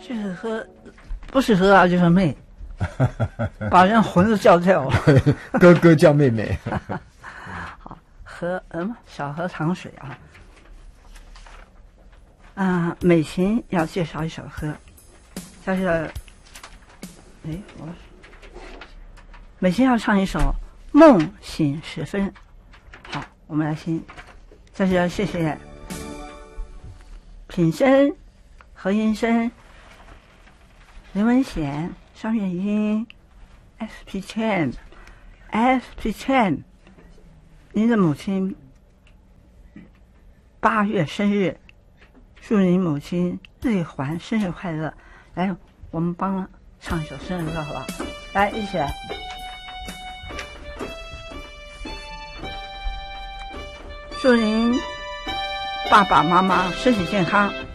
就是和不是和啊，就是妹，把人魂都叫掉了。 哥哥叫妹妹。 好，小河淌水啊。美琴要介绍一首歌，叫做美琴要唱一首《梦醒时分》。好，我们来听。这是要谢谢品声、何音声、林文贤、张月英、SP Chan，您的母亲8月生日，祝您母亲日环生日快乐。来，我们帮唱一首生日歌好不好？来，一起来。祝您爸爸妈妈身体健康，